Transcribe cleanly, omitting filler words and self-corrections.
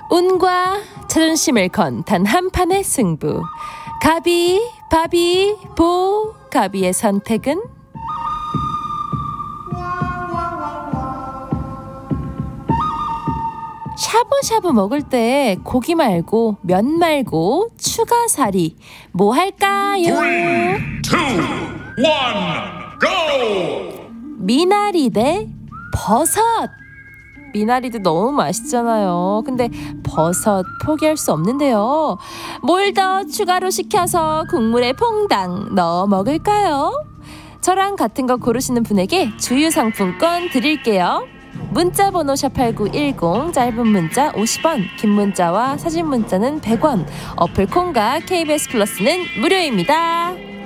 운과 자존심을 건 단 한 판의 승부. 가비, 바비, 보. 가비의 선택은? 샤브샤브 먹을 때 고기 말고 면 말고 추가 사리 뭐 할까요? 3, 2, 1, go! 미나리 대 버섯. 미나리도 너무 맛있잖아요. 근데 버섯 포기할 수 없는데요. 뭘 더 추가로 시켜서 국물에 퐁당 넣어 먹을까요? 저랑 같은 거 고르시는 분에게 주유 상품권 드릴게요. 문자 번호 샵8910, 짧은 문자 50원, 긴 문자와 사진 문자는 100원, 어플 콩과 KBS 플러스는 무료입니다.